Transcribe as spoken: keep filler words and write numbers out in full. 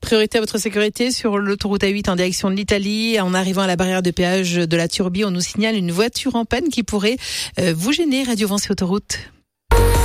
Priorité à votre sécurité sur l'autoroute A huit en direction de l'Italie. En arrivant à la barrière de péage de la Turbie, on nous signale une voiture en panne qui pourrait euh, vous gêner. Radio Vence et Autoroute.